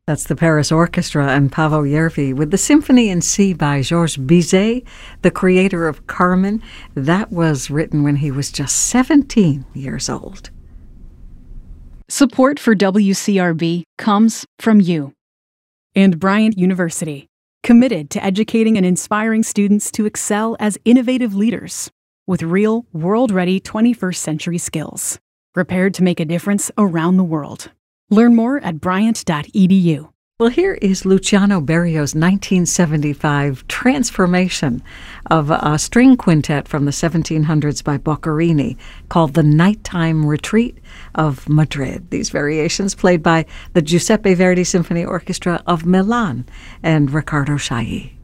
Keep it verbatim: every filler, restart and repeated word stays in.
That's the Paris Orchestra and Paavo Järvi with the Symphony in C by Georges Bizet, the creator of Carmen. That was written when he was just seventeen years old. Support for W C R B comes from you and Bryant University, committed to educating and inspiring students to excel as innovative leaders with real, world-ready twenty-first century skills, prepared to make a difference around the world. Learn more at bryant dot e d u. Well, here is Luciano Berio's nineteen seventy-five transformation of a string quintet from the seventeen hundreds by Boccherini called The Nighttime Retreat of Madrid. These variations played by the Giuseppe Verdi Symphony Orchestra of Milan and Riccardo Chailly.